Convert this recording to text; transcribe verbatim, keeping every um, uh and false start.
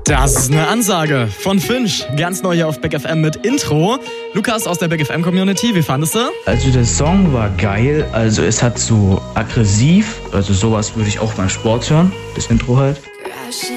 Das ist eine Ansage von Finch. Ganz neu hier auf Big F M mit Intro. Lukas aus der Big F M-Community, wie fandest du? Also der Song war geil, also es hat so aggressiv, also sowas würde ich auch beim Sport hören, das Intro halt.